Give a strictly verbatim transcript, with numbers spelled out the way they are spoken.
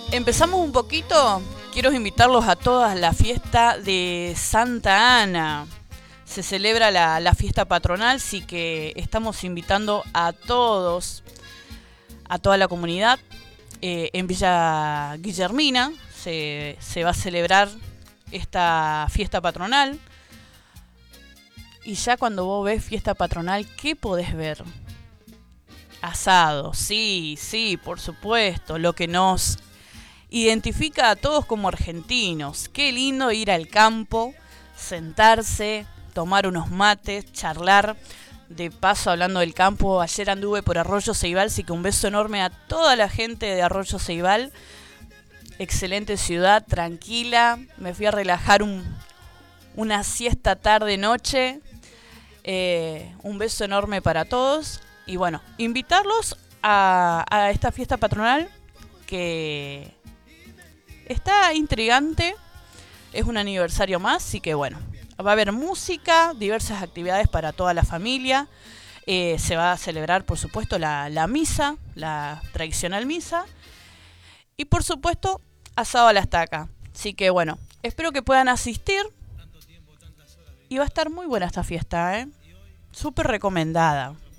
Empezamos un poquito. Quiero invitarlos a todas a la fiesta de Santa Ana. Se celebra la, la fiesta patronal, así que estamos invitando a todos, a toda la comunidad. Eh, en Villa Guillermina se, se va a celebrar esta fiesta patronal. Y ya cuando vos ves fiesta patronal, ¿qué podés ver? Asado, sí, sí, por supuesto, lo que nos identifica a todos como argentinos. Qué lindo ir al campo, sentarse, tomar unos mates, charlar. De paso, hablando del campo, ayer anduve por Arroyo Ceibal, así que un beso enorme a toda la gente de Arroyo Ceibal. Excelente ciudad, tranquila. Me fui a relajar un, una siesta tarde-noche. Eh, un beso enorme para todos. Y bueno, invitarlos a, a esta fiesta patronal que está intrigante. Es un aniversario más, así que bueno, va a haber música, diversas actividades para toda la familia. Eh, se va a celebrar, por supuesto, la, la misa, la tradicional misa. Y por supuesto, asado a la estaca. Así que bueno, espero que puedan asistir. Y va a estar muy buena esta fiesta, ¿eh? Súper recomendada.